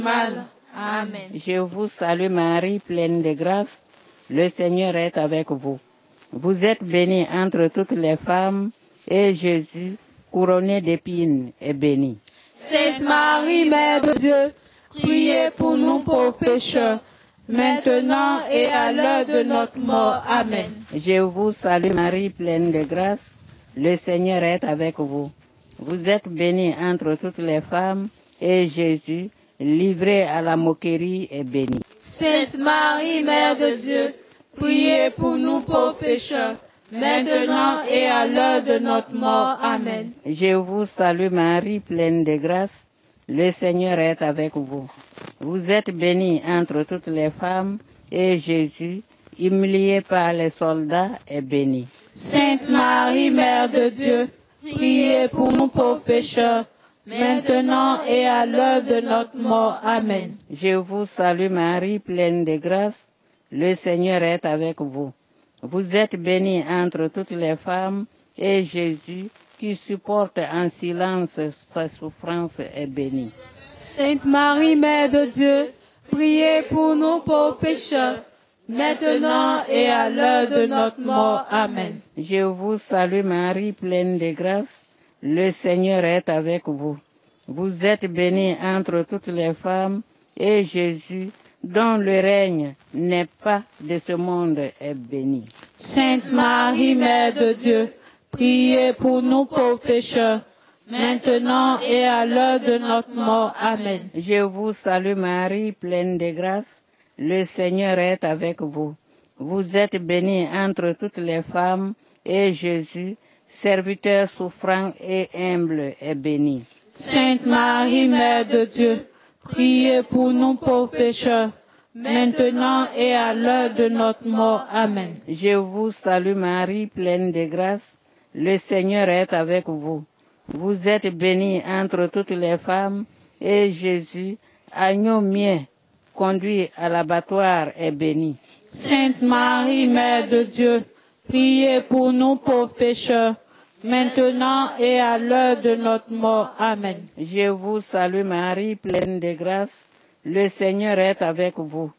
mal. Amen. Je vous salue Marie, pleine de grâce. Le Seigneur est avec vous. Vous êtes bénie entre toutes les femmes, et Jésus, couronné d'épines, est béni. Sainte Marie, Mère de Dieu, priez pour nous pauvres pécheurs, maintenant et à l'heure de notre mort. Amen. Je vous salue Marie, pleine de grâce. Le Seigneur est avec vous. Vous êtes bénie entre toutes les femmes, et Jésus, livré à la moquerie, est béni. Sainte Marie, Mère de Dieu, priez pour nous pauvres pécheurs, maintenant et à l'heure de notre mort. Amen. Je vous salue Marie, pleine de grâce. Le Seigneur est avec vous. Vous êtes bénie entre toutes les femmes, et Jésus, humilié par les soldats, est béni. Sainte Marie, Mère de Dieu, priez pour nous pauvres pécheurs, maintenant et à l'heure de notre mort. Amen. Je vous salue Marie, pleine de grâce. Le Seigneur est avec vous. Vous êtes bénie entre toutes les femmes, et Jésus, qui supporte en silence sa souffrance, est béni. Sainte Marie, Mère de Dieu, priez pour nous pauvres pécheurs, maintenant et à l'heure de notre mort. Amen. Je vous salue Marie, pleine de grâce. Le Seigneur est avec vous. Vous êtes bénie entre toutes les femmes, et Jésus, dont le règne n'est pas de ce monde, est béni. Sainte Marie, Mère de Dieu, priez pour nous pauvres pécheurs, maintenant et à l'heure de notre mort. Amen. Je vous salue Marie, pleine de grâce. Le Seigneur est avec vous. Vous êtes bénie entre toutes les femmes, et Jésus, serviteur souffrant et humble, est béni. Sainte Marie, Mère de Dieu, priez pour nous pauvres pécheurs, maintenant et à l'heure de notre mort. Amen. Je vous salue Marie, pleine de grâce. Le Seigneur est avec vous. Vous êtes bénie entre toutes les femmes, et Jésus, agneau mien, conduit à l'abattoir, est béni. Sainte Marie, Mère de Dieu, priez pour nous pauvres pécheurs, maintenant et à l'heure de notre mort. Amen. Je vous salue Marie, pleine de grâce. Le Seigneur est avec vous.